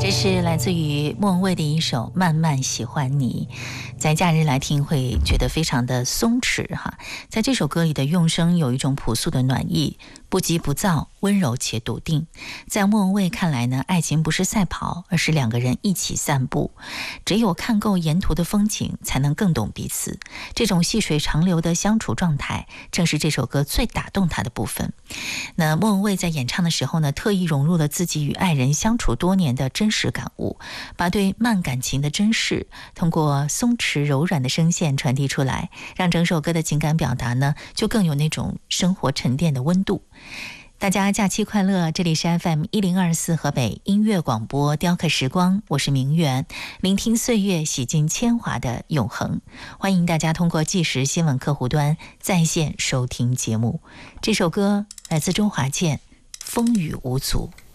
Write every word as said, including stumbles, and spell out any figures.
这是来自于莫文蔚的一首《慢慢喜欢你》，在假日来听会觉得非常的松弛哈。在这首歌里的用声有一种朴素的暖意，不急不躁，温柔且笃定。在莫文蔚看来呢，爱情不是赛跑，而是两个人一起散步。只有看够沿途的风景，才能更懂彼此。这种细水长流的相处状态，正是这首歌最打动他的部分。那莫文蔚在演唱的时候呢，特意融入了自己与爱人相处多年的真实感悟，把对慢感情的珍视通过松弛柔软的声线传递出来，让整首歌的情感表达呢，就更有那种生活沉淀的温度。大家假期快乐，这里是 F M 一零二四河北音乐广播雕刻时光，我是明媛，聆听岁月洗尽铅华的永恒。欢迎大家通过即时新闻客户端在线收听节目。这首歌来自周华健，风雨无阻。